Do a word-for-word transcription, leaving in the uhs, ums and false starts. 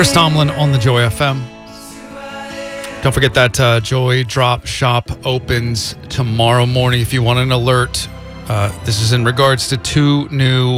Chris Tomlin on the Joy F M. Don't forget that uh, Joy Drop Shop opens tomorrow morning. If you want an alert, uh, this is in regards to two new